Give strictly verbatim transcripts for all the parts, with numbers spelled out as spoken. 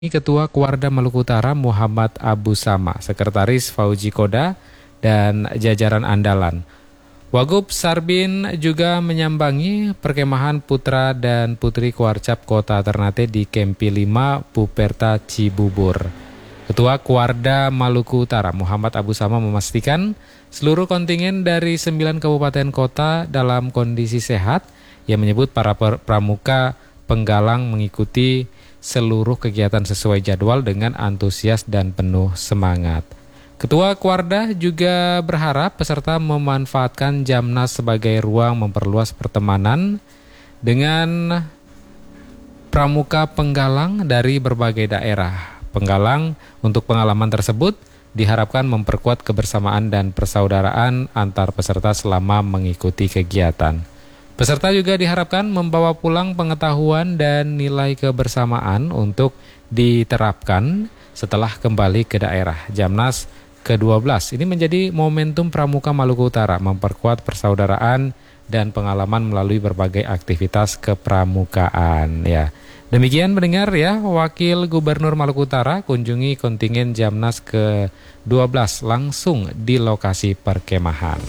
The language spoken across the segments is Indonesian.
Ketua Kuarda Maluku Utara Muhammad Abu Sama, Sekretaris Fauji Koda, dan jajaran andalan. Wagub Sarbin juga menyambangi perkemahan putra dan putri Kuarcap Kota Ternate di Kempi lima Puperta Cibubur. Ketua Kuarda Maluku Utara Muhammad Abu Sama memastikan seluruh kontingen dari sembilan kabupaten kota dalam kondisi sehat. Ia menyebut para pramuka penggalang mengikuti seluruh kegiatan sesuai jadwal dengan antusias dan penuh semangat. Ketua Kuarda juga berharap peserta memanfaatkan Jamnas sebagai ruang memperluas pertemanan dengan pramuka penggalang dari berbagai daerah. Penggalang untuk pengalaman tersebut diharapkan memperkuat kebersamaan dan persaudaraan antar peserta selama mengikuti kegiatan. Peserta juga diharapkan membawa pulang pengetahuan dan nilai kebersamaan untuk diterapkan setelah kembali ke daerah. Jamnas ke dua belas ini menjadi momentum Pramuka Maluku Utara memperkuat persaudaraan dan pengalaman melalui berbagai aktivitas kepramukaan. Ya, demikian mendengar ya, Wakil Gubernur Maluku Utara kunjungi kontingen Jamnas ke dua belas langsung di lokasi perkemahan.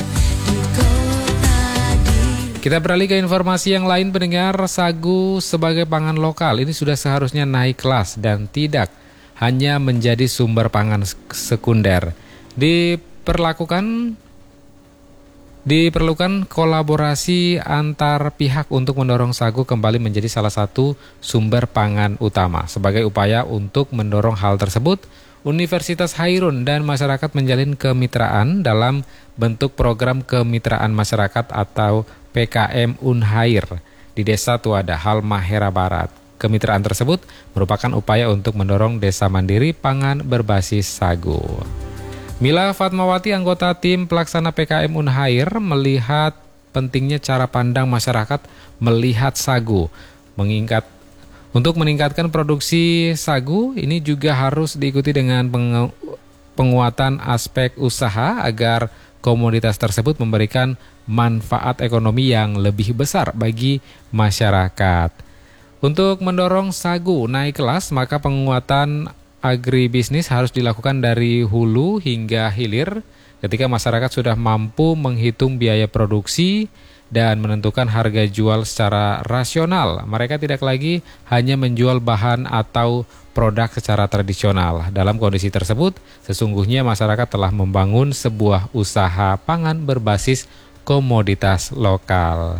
Kita beralih ke informasi yang lain, pendengar. Sagu sebagai pangan lokal ini sudah seharusnya naik kelas dan tidak hanya menjadi sumber pangan sekunder. Diperlakukan diperlukan kolaborasi antar pihak untuk mendorong sagu kembali menjadi salah satu sumber pangan utama. Sebagai upaya untuk mendorong hal tersebut, Universitas Hairun dan masyarakat menjalin kemitraan dalam bentuk program kemitraan masyarakat atau P K M Unhair di Desa Tuada, Halmahera Barat. Kemitraan tersebut merupakan upaya untuk mendorong desa mandiri pangan berbasis sagu. Mila Fatmawati, anggota tim pelaksana P K M Unhair, melihat pentingnya cara pandang masyarakat melihat sagu. Mengingat untuk meningkatkan produksi sagu, ini juga harus diikuti dengan peng- penguatan aspek usaha agar komoditas tersebut memberikan manfaat ekonomi yang lebih besar bagi masyarakat. Untuk mendorong sagu naik kelas, maka penguatan agribisnis harus dilakukan dari hulu hingga hilir ketika masyarakat sudah mampu menghitung biaya produksi dan menentukan harga jual secara rasional. Mereka tidak lagi hanya menjual bahan atau produk secara tradisional. Dalam kondisi tersebut, sesungguhnya masyarakat telah membangun sebuah usaha pangan berbasis komoditas lokal.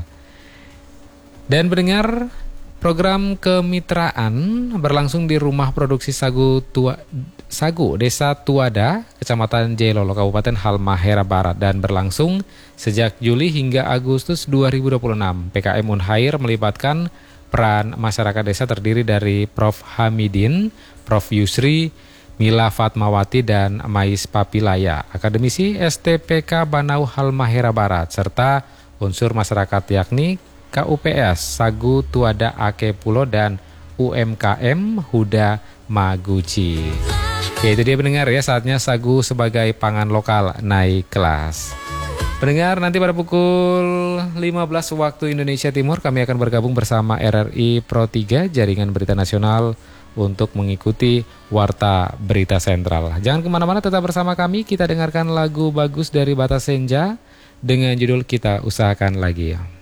Dan pendengar, program kemitraan berlangsung di Rumah Produksi Sagu Tua, Sagu Desa Tuada, Kecamatan Jailolo, Kabupaten Halmahera Barat, dan berlangsung sejak Juli hingga Agustus dua ribu dua puluh enam. P K M Unhair melibatkan peran masyarakat desa terdiri dari Prof Hamidin, Prof Yusri, Mila Fatmawati, dan Mais Papilaya, akademisi S T P K Banau Halmahera Barat, serta unsur masyarakat yakni K U P S Sagu Tuada Ake Pulo dan U M K M Huda Maguci. Ya, itu dia pendengar ya, saatnya sagu sebagai pangan lokal naik kelas. Pendengar, nanti pada pukul lima belas waktu Indonesia Timur kami akan bergabung bersama R R I Pro tiga Jaringan Berita Nasional untuk mengikuti Warta Berita Sentral. Jangan kemana-mana, tetap bersama kami. Kita dengarkan lagu bagus dari Bata Senja dengan judul Kita Usahakan Lagi.